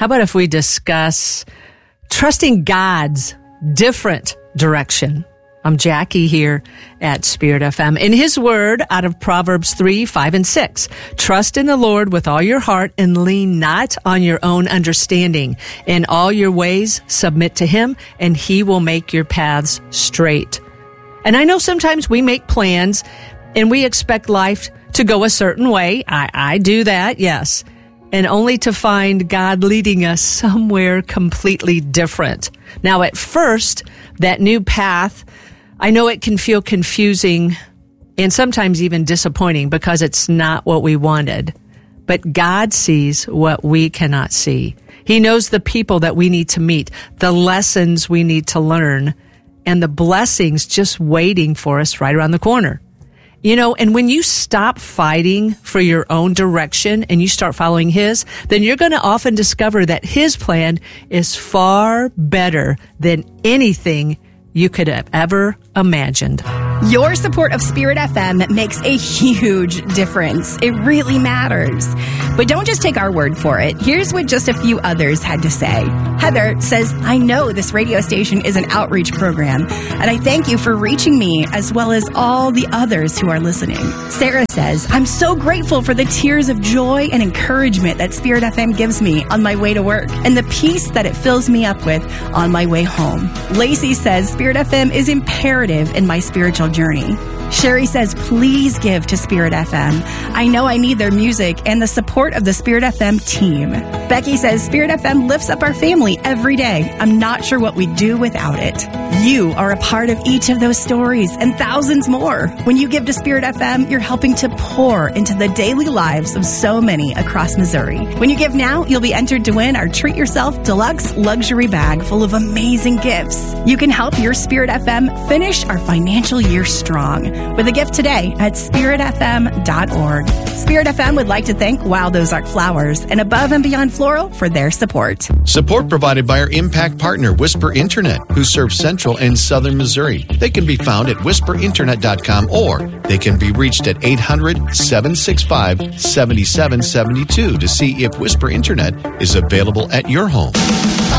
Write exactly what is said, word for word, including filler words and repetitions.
How about if we discuss trusting God's different direction? I'm Jackie here at Spirit F M. In His Word, out of Proverbs three, five, and six, trust in the Lord with all your heart and lean not on your own understanding. In all your ways, submit to Him, and He will make your paths straight. And I know sometimes we make plans and we expect life to go a certain way. I, I do that, yes. And only to find God leading us somewhere completely different. Now, at first, that new path, I know it can feel confusing and sometimes even disappointing because it's not what we wanted. But God sees what we cannot see. He knows the people that we need to meet, the lessons we need to learn, and the blessings just waiting for us right around the corner. You know, and when you stop fighting for your own direction and you start following His, then you're going to often discover that His plan is far better than anything you could have ever imagined. Your support of Spirit F M makes a huge difference. It really matters. But don't just take our word for it. Here's what just a few others had to say. Heather says, I know this radio station is an outreach program, and I thank you for reaching me as well as all the others who are listening. Sarah says, I'm so grateful for the tears of joy and encouragement that Spirit F M gives me on my way to work and the peace that it fills me up with on my way home. Lacey says, Spirit F M is imperative in my spiritual journey. Sherry says, please give to Spirit F M. I know I need their music and the support of the Spirit F M team. Becky says, Spirit F M lifts up our family every day. I'm not sure what we'd do without it. You are a part of each of those stories and thousands more. When you give to Spirit F M, you're helping to pour into the daily lives of so many across Missouri. When you give now, you'll be entered to win our Treat Yourself Deluxe Luxury Bag full of amazing gifts. You can help your Spirit F M finish our financial year strong with a gift today at spirit f m dot org. Spirit F M would like to thank Wild Ozark Flowers and Above and Beyond Floral for their support. Support provided by our impact partner, Whisper Internet, who serves Central and Southern Missouri. They can be found at whisper internet dot com or they can be reached at eight hundred, seven six five, seven seven seven two to see if Whisper Internet is available at your home.